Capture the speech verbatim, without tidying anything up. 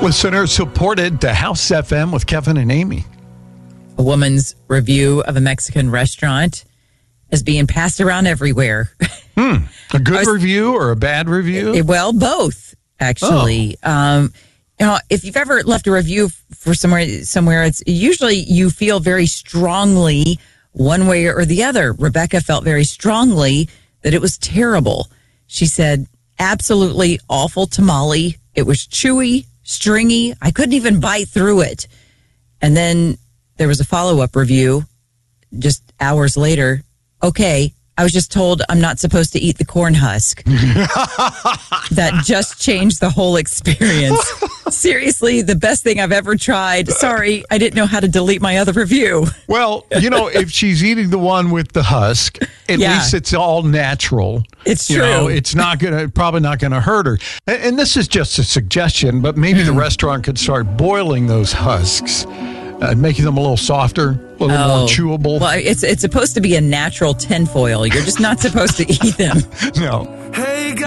Listener supported to House F M with Kevin and Amy. A woman's review of a Mexican restaurant is being passed around everywhere. Hmm. A good was, review or a bad review? Well, both, actually. Oh. Um, you know, if you've ever left a review for somewhere, somewhere, it's usually you feel very strongly one way or the other. Rebecca felt very strongly that it was terrible. She said, absolutely awful tamale. It was chewy, stringy. I couldn't even bite through it. And then there was a follow-up review just hours later. Okay, I was just told I'm not supposed to eat the corn husk. That just changed the whole experience. Seriously, the best thing I've ever tried. Sorry, I didn't know how to delete my other review. Well, you know, if she's eating the one with the husk, at yeah. least it's all natural. It's you true. Know, it's not gonna probably not gonna hurt her. And, and this is just a suggestion, but maybe the restaurant could start boiling those husks. Uh, making them a little softer, a little oh. more chewable. Well, it's it's supposed to be a natural tinfoil. You're just not supposed to eat them. No. Hey,